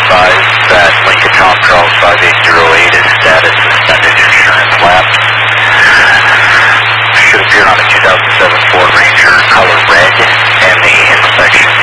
advise that Lincoln Tom Charles 5808 is status suspended insurance lapse. Should appear on the